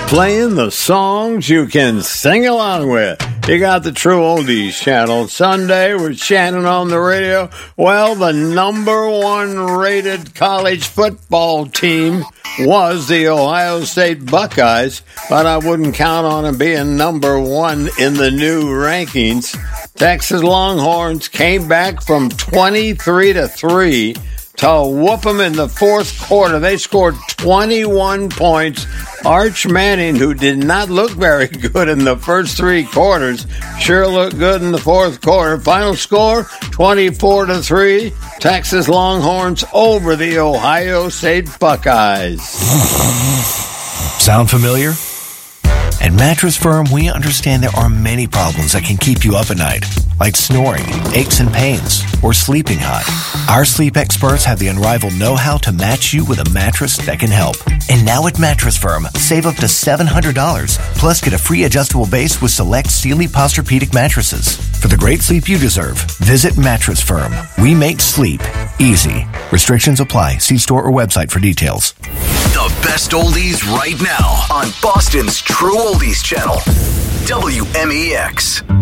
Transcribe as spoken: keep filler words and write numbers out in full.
Playing the songs you can sing along with. You got the True Oldies channel. Sunday with Shannon on the radio. Well, the number one rated college football team was the Ohio State Buckeyes, but I wouldn't count on them being number one in the new rankings. Texas Longhorns came back from twenty-three to three to whoop them in the fourth quarter. They scored twenty-one points. Arch Manning, who did not look very good in the first three quarters, sure looked good in the fourth quarter. Final score, twenty-four to three. Texas Longhorns over the Ohio State Buckeyes. Sound familiar? At Mattress Firm, we understand there are many problems that can keep you up at night, like snoring, aches and pains, or sleeping hot. Our sleep experts have the unrivaled know-how to match you with a mattress that can help. And now at Mattress Firm, save up to seven hundred dollars, plus get a free adjustable base with select Sealy Posturepedic mattresses. For the great sleep you deserve, visit Mattress Firm. We make sleep easy. Restrictions apply. See store or website for details. The best oldies right now on Boston's True Oldies channel, W M E X.